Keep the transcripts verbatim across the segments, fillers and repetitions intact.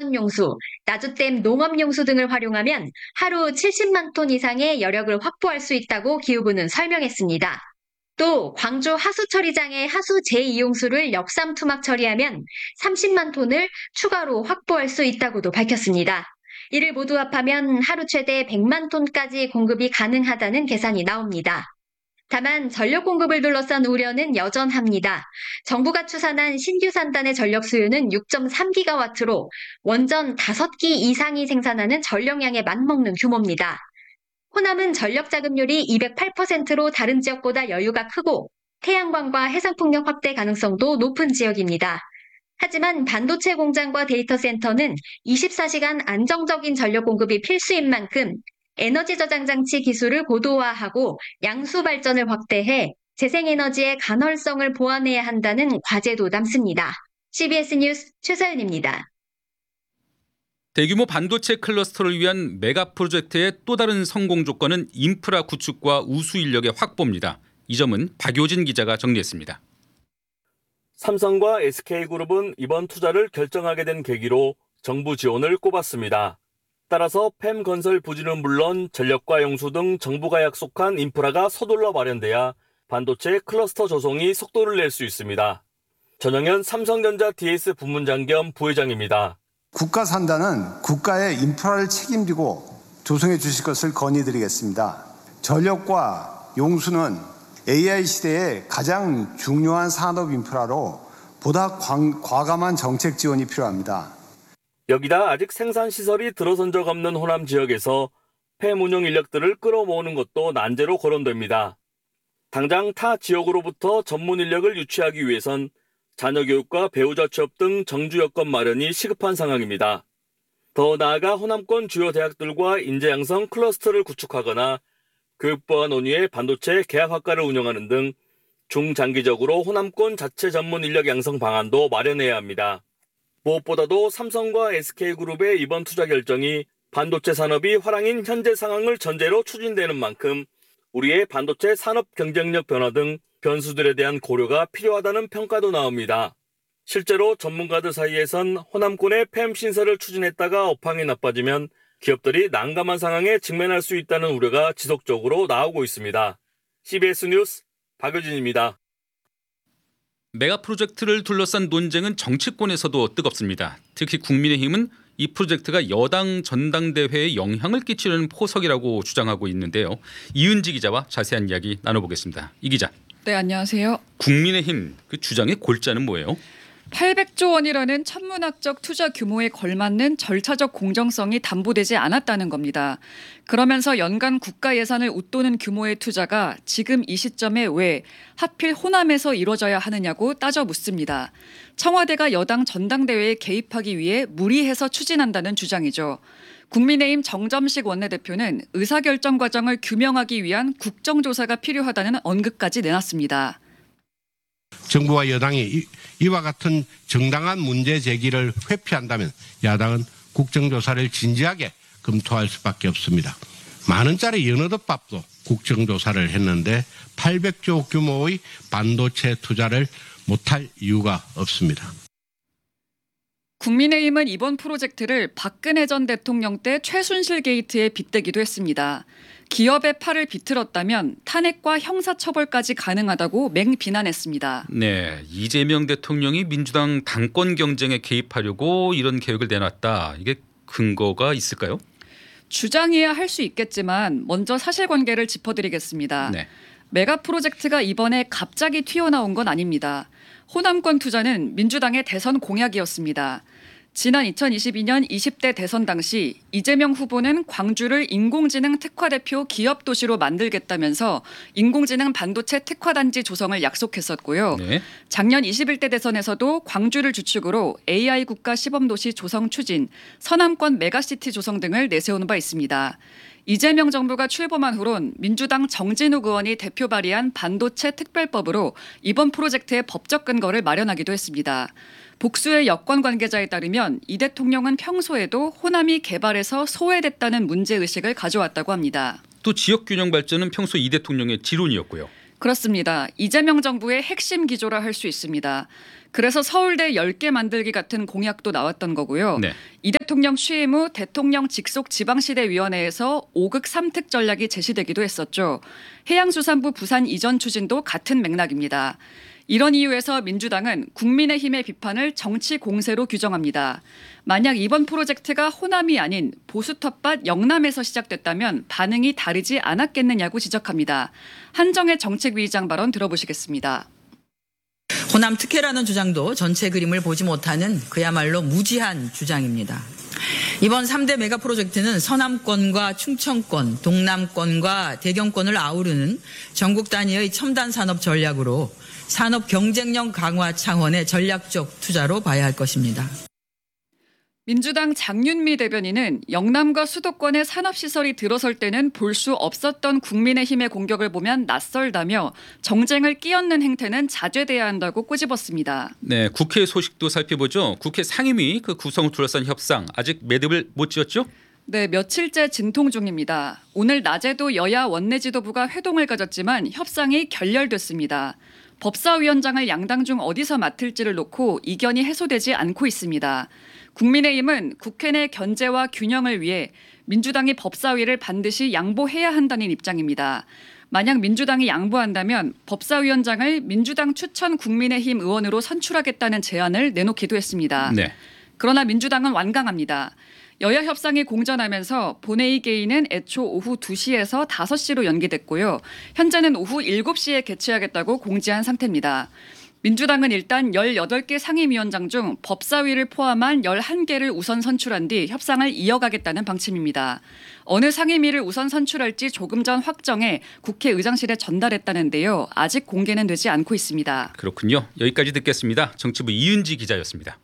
발전용수, 나주댐 농업용수 등을 활용하면 하루 칠십만 톤 이상의 여력을 확보할 수 있다고 기후부는 설명했습니다. 또 광주 하수처리장의 하수 재이용수를 역삼 투막 처리하면 삼십만 톤을 추가로 확보할 수 있다고도 밝혔습니다. 이를 모두 합하면 하루 최대 백만 톤까지 공급이 가능하다는 계산이 나옵니다. 다만 전력 공급을 둘러싼 우려는 여전합니다. 정부가 추산한 신규 산단의 전력 수요는 육 점 삼 기가와트로 원전 다섯 기 이상이 생산하는 전력량에 맞먹는 규모입니다. 호남은 전력 자급률이 이백팔 퍼센트로 다른 지역보다 여유가 크고 태양광과 해상풍력 확대 가능성도 높은 지역입니다. 하지만 반도체 공장과 데이터 센터는 이십사 시간 안정적인 전력 공급이 필수인 만큼 에너지 저장 장치 기술을 고도화하고 양수 발전을 확대해 재생에너지의 간헐성을 보완해야 한다는 과제도 남습니다. 씨비에스 뉴스 최서연입니다. 대규모 반도체 클러스터를 위한 메가 프로젝트의 또 다른 성공 조건은 인프라 구축과 우수 인력의 확보입니다. 이 점은 박효진 기자가 정리했습니다. 삼성과 에스케이그룹은 이번 투자를 결정하게 된 계기로 정부 지원을 꼽았습니다. 따라서 펨건설 부지는 물론 전력과 용수 등 정부가 약속한 인프라가 서둘러 마련돼야 반도체 클러스터 조성이 속도를 낼 수 있습니다. 전영현 삼성전자 디에스 부문장 겸 부회장입니다. 국가 산단은 국가의 인프라를 책임지고 조성해 주실 것을 건의드리겠습니다. 전력과 용수는 에이아이 시대의 가장 중요한 산업 인프라로 보다 과감한 정책 지원이 필요합니다. 여기다 아직 생산시설이 들어선 적 없는 호남 지역에서 펨 운영 인력들을 끌어모으는 것도 난제로 거론됩니다. 당장 타 지역으로부터 전문 인력을 유치하기 위해선 자녀 교육과 배우자 취업 등 정주 여건 마련이 시급한 상황입니다. 더 나아가 호남권 주요 대학들과 인재 양성 클러스터를 구축하거나 교육부와 논의해 반도체 계약학과를 운영하는 등 중장기적으로 호남권 자체 전문 인력 양성 방안도 마련해야 합니다. 무엇보다도 삼성과 에스케이그룹의 이번 투자 결정이 반도체 산업이 화랑인 현재 상황을 전제로 추진되는 만큼 우리의 반도체 산업 경쟁력 변화 등 변수들에 대한 고려가 필요하다는 평가도 나옵니다. 실제로 전문가들 사이에선 호남권의 펨 신설을 추진했다가 업황이 나빠지면 기업들이 난감한 상황에 직면할 수 있다는 우려가 지속적으로 나오고 있습니다. 씨비에스 뉴스 박효진입니다. 메가 프로젝트를 둘러싼 논쟁은 정치권에서도 뜨겁습니다. 특히 국민의힘은 이 프로젝트가 여당 전당대회에 영향을 끼치는 포석이라고 주장하고 있는데요. 이은지 기자와 자세한 이야기 나눠보겠습니다. 이 기자. 네, 안녕하세요. 국민의힘 그 주장의 골자는 뭐예요? 팔백조 원이라는 천문학적 투자 규모에 걸맞는 절차적 공정성이 담보되지 않았다는 겁니다. 그러면서 연간 국가 예산을 웃도는 규모의 투자가 지금 이 시점에 왜 하필 호남에서 이루어져야 하느냐고 따져 묻습니다. 청와대가 여당 전당대회에 개입하기 위해 무리해서 추진한다는 주장이죠. 국민의힘 정점식 원내대표는 의사결정 과정을 규명하기 위한 국정조사가 필요하다는 언급까지 내놨습니다. 정부와 여당이 이와 같은 정당한 문제 제기를 회피한다면 야당은 국정조사를 진지하게 검토할 수밖에 없습니다. 만 원짜리 연어덮밥도 국정조사를 했는데 팔백조 규모의 반도체 투자를 못할 이유가 없습니다. 국민의힘은 이번 프로젝트를 박근혜 전 대통령 때 최순실 게이트에 빗대기도 했습니다. 기업의 팔을 비틀었다면 탄핵과 형사처벌까지 가능하다고 맹비난했습니다. 네, 이재명 대통령이 민주당 당권 경쟁에 개입하려고 이런 계획을 내놨다. 이게 근거가 있을까요? 주장이야 할 수 있겠지만 먼저 사실관계를 짚어드리겠습니다. 네. 메가 프로젝트가 이번에 갑자기 튀어나온 건 아닙니다. 호남권 투자는 민주당의 대선 공약이었습니다. 지난 이천이십이 년 이십 대 대선 당시 이재명 후보는 광주를 인공지능 특화대표 기업도시로 만들겠다면서 인공지능 반도체 특화단지 조성을 약속했었고요. 네. 작년 이십일 대 대선에서도 광주를 주축으로 에이아이 국가 시범도시 조성 추진, 서남권 메가시티 조성 등을 내세우는 바 있습니다. 이재명 정부가 출범한 후론 민주당 정진욱 의원이 대표 발의한 반도체 특별법으로 이번 프로젝트의 법적 근거를 마련하기도 했습니다. 복수의 여권 관계자에 따르면 이 대통령은 평소에도 호남이 개발에서 소외됐다는 문제의식을 가져왔다고 합니다. 또 지역균형 발전은 평소 이 대통령의 지론이었고요. 그렇습니다. 이재명 정부의 핵심 기조라 할 수 있습니다. 그래서 서울대 열 개 만들기 같은 공약도 나왔던 거고요. 네. 이 대통령 취임 후 대통령 직속 지방시대위원회에서 오극 삼특 전략이 제시되기도 했었죠. 해양수산부 부산 이전 추진도 같은 맥락입니다. 이런 이유에서 민주당은 국민의힘의 비판을 정치 공세로 규정합니다. 만약 이번 프로젝트가 호남이 아닌 보수 텃밭 영남에서 시작됐다면 반응이 다르지 않았겠느냐고 지적합니다. 한정혜 정책위의장 발언 들어보시겠습니다. 호남 특혜라는 주장도 전체 그림을 보지 못하는 그야말로 무지한 주장입니다. 이번 삼 대 메가 프로젝트는 서남권과 충청권, 동남권과 대경권을 아우르는 전국 단위의 첨단 산업 전략으로 산업 경쟁력 강화 차원의 전략적 투자로 봐야 할 것입니다. 민주당 장윤미 대변인은 영남과 수도권에 산업시설이 들어설 때는 볼 수 없었던 국민의힘의 공격을 보면 낯설다며 정쟁을 끼얹는 행태는 자제돼야 한다고 꼬집었습니다. 네, 국회 소식도 살펴보죠. 국회 상임위 그 구성을 둘러싼 협상 아직 매듭을 못 지었죠? 네, 며칠째 진통 중입니다. 오늘 낮에도 여야 원내 지도부가 회동을 가졌지만 협상이 결렬됐습니다. 법사위원장을 양당 중 어디서 맡을지를 놓고 이견이 해소되지 않고 있습니다. 국민의힘은 국회 내 견제와 균형을 위해 민주당이 법사위를 반드시 양보해야 한다는 입장입니다. 만약 민주당이 양보한다면 법사위원장을 민주당 추천 국민의힘 의원으로 선출하겠다는 제안을 내놓기도 했습니다. 네. 그러나 민주당은 완강합니다. 여야 협상이 공전하면서 본회의 개의는 애초 오후 두 시에서 다섯 시로 연기됐고요. 현재는 오후 일곱 시에 개최하겠다고 공지한 상태입니다. 민주당은 일단 열여덟 개 상임위원장 중 법사위를 포함한 열한 개를 우선 선출한 뒤 협상을 이어가겠다는 방침입니다. 어느 상임위를 우선 선출할지 조금 전 확정해 국회의장실에 전달했다는데요. 아직 공개는 되지 않고 있습니다. 그렇군요. 여기까지 듣겠습니다. 정치부 이은지 기자였습니다.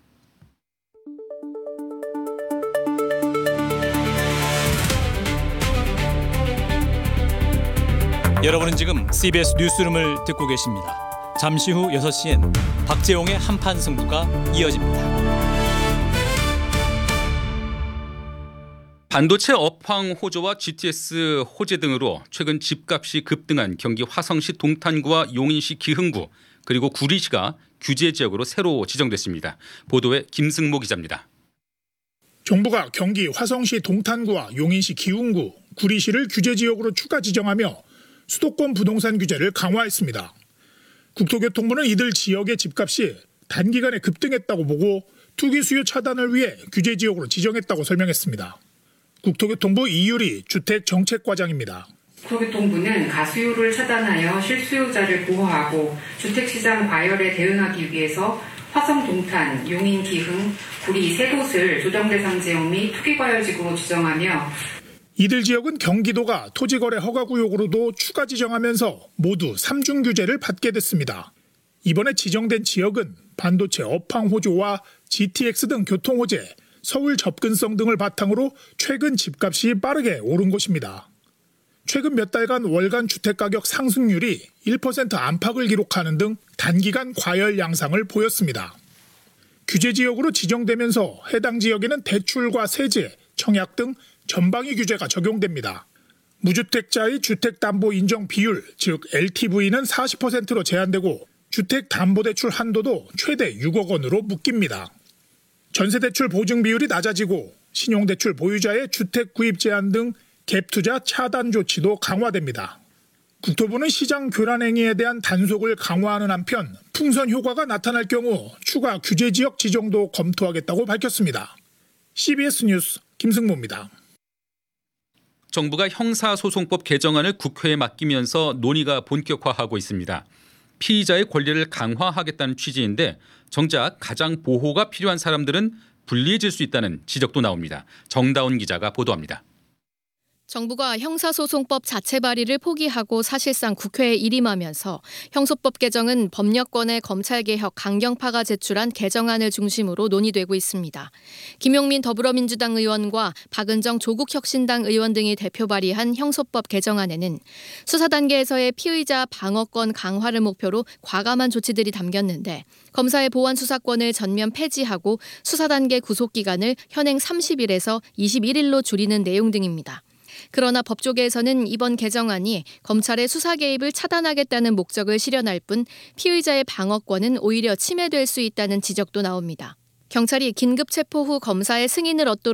여러분은 지금 씨비에스 뉴스룸을 듣고 계십니다. 잠시 후 여섯 시엔 박재홍의 한판 승부가 이어집니다. 반도체 업황 호조와 지티엑스 호재 등으로 최근 집값이 급등한 경기 화성시 동탄구와 용인시 기흥구 그리고 구리시가 규제 지역으로 새로 지정됐습니다. 보도에 김승모 기자입니다. 정부가 경기 화성시 동탄구와 용인시 기흥구, 구리시를 규제 지역으로 추가 지정하며 수도권 부동산 규제를 강화했습니다. 국토교통부는 이들 지역의 집값이 단기간에 급등했다고 보고 투기 수요 차단을 위해 규제 지역으로 지정했다고 설명했습니다. 국토교통부 이유리 주택정책과장입니다. 국토교통부는 가수요를 차단하여 실수요자를 보호하고 주택시장 과열에 대응하기 위해서 화성 동탄, 용인 기흥, 구리 세 곳을 조정대상 지역 및 투기과열지구로 지정하며 이들 지역은 경기도가 토지거래 허가구역으로도 추가 지정하면서 모두 삼중 규제를 받게 됐습니다. 이번에 지정된 지역은 반도체 업황 호조와 지티엑스 등 교통 호재, 서울 접근성 등을 바탕으로 최근 집값이 빠르게 오른 곳입니다. 최근 몇 달간 월간 주택가격 상승률이 일 퍼센트 안팎을 기록하는 등 단기간 과열 양상을 보였습니다. 규제 지역으로 지정되면서 해당 지역에는 대출과 세제, 청약 등 전방위 규제가 적용됩니다. 무주택자의 주택담보 인정 비율, 즉 엘티브이는 사십 퍼센트로 제한되고 주택담보대출 한도도 최대 육억 원으로 묶입니다. 전세대출 보증 비율이 낮아지고 신용대출 보유자의 주택 구입 제한 등 갭투자 차단 조치도 강화됩니다. 국토부는 시장 교란 행위에 대한 단속을 강화하는 한편 풍선 효과가 나타날 경우 추가 규제 지역 지정도 검토하겠다고 밝혔습니다. 씨비에스 뉴스 김승모입니다. 정부가 형사소송법 개정안을 국회에 맡기면서 논의가 본격화하고 있습니다. 피의자의 권리를 강화하겠다는 취지인데 정작 가장 보호가 필요한 사람들은 불리해질 수 있다는 지적도 나옵니다. 정다운 기자가 보도합니다. 정부가 형사소송법 자체 발의를 포기하고 사실상 국회에 일임하면서 형소법 개정은 법력권의 검찰개혁 강경파가 제출한 개정안을 중심으로 논의되고 있습니다. 김용민 더불어민주당 의원과 박은정 조국혁신당 의원 등이 대표 발의한 형소법 개정안에는 수사 단계에서의 피의자 방어권 강화를 목표로 과감한 조치들이 담겼는데 검사의 보완 수사권을 전면 폐지하고 수사 단계 구속 기간을 현행 삼십 일에서 이십일 일로 줄이는 내용 등입니다. 그러나 법조계에서는 이번 개정안이 검찰의 수사 개입을 차단하겠다는 목적을 실현할 뿐 피의자의 방어권은 오히려 침해될 수 있다는 지적도 나옵니다. 경찰이 긴급 체포 후 검사의 승인을 얻도록